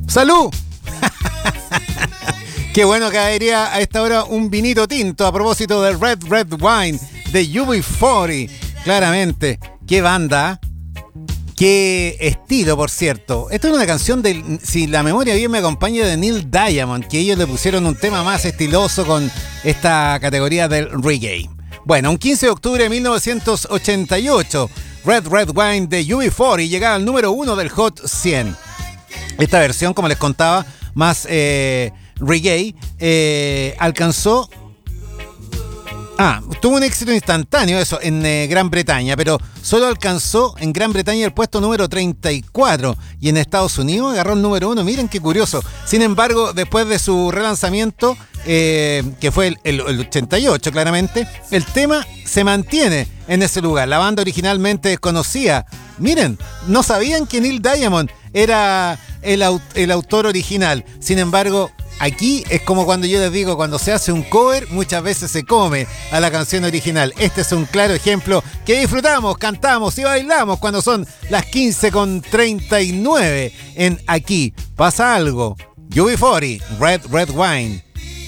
¡Salud! Qué bueno que habría a esta hora un vinito tinto a propósito del Red Wine de UB40. Claramente, qué banda, qué estilo, por cierto. Esta es una canción de, si la memoria bien me acompaña, de Neil Diamond, que ellos le pusieron un tema más estiloso con esta categoría del reggae. Bueno, un 15 de octubre de 1988, Red Wine de UB40 llegaba al número 1 del Hot 100. Esta versión, como les contaba, más reggae, alcanzó... tuvo un éxito instantáneo eso en Gran Bretaña, pero solo alcanzó en Gran Bretaña el puesto número 34 y en Estados Unidos agarró el número 1. Miren qué curioso. Sin embargo, después de su relanzamiento, que fue el 88 claramente, el tema se mantiene en ese lugar. La banda originalmente desconocía. Miren, no sabían que Neil Diamond era el autor original. Sin embargo, aquí es como cuando yo les digo, cuando se hace un cover, muchas veces se come a la canción original. Este es un claro ejemplo que disfrutamos, cantamos y bailamos cuando son las 15:39 en Aquí Pasa Algo. UB40, Red Wine.